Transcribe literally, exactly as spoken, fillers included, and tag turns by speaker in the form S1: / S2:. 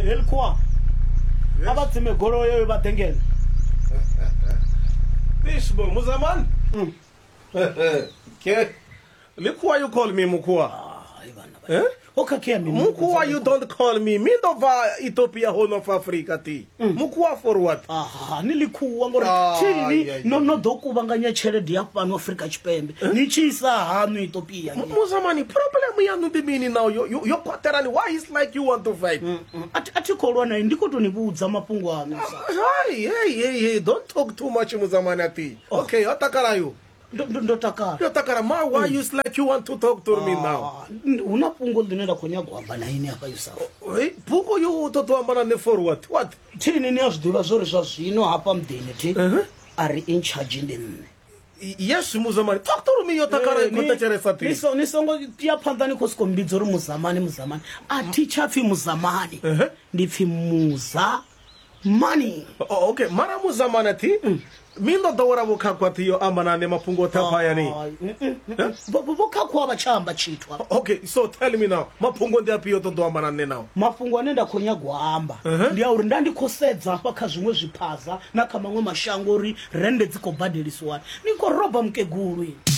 S1: elikuwa abatsime golo yo batengela
S2: Bisbo Muzaman. Okay. Look why you call me Mukua.
S1: Eh? Okay,
S2: Mukua, you don't call me. Me Nova Ethiopia, Horn of Africa, ti. Mukua for what?
S1: Ah, nilikuwa ngora. Chini no no doku banganya cheledi hapa no Africa chipembe. Nichisa hanu Ethiopia.
S2: Muzamani, problem ya no be meaning now. You you your pattern. Why is like you want to fight?
S1: Ati ati kolwa na ndiko to nibuza mapungu anu.
S2: Hey hey hey hey, don't talk too much Muzamani ati. Okay, atakara you.
S1: Ndo takara.
S2: Yo takara ma, why you like you want to talk to me now?
S1: Una pungo linenda konya kwamba na ini hapa yusafu.
S2: Hey, pungo you to to ambana ne for what? What?
S1: Chini ni asdula zore zazino hapa mdene ti. Are in charge in.
S2: Yes, Muzamani. Talk to me, yotakara kutachere fati.
S1: Niso nisongo tia pandani kosko mbizoro Muzamani Muzamani. A teacher fi Muzamani. Ndi fi Muza money.
S2: Oh, okay. Mara Muzamani ti. Mindo dawara bukakwati yo amana ne mapungo tapaya ni.
S1: Bukakwa bachamba chitwa.
S2: Okay, so tell me now. Mapungo ndi api yo to do amana ne now.
S1: Mapungo anenda konya gwamba. Ndi auri ndandi kosedza paka zvimwe zvipaza nakamamwe mashangori rende dziko badeliswa. Niko roba mkeguru.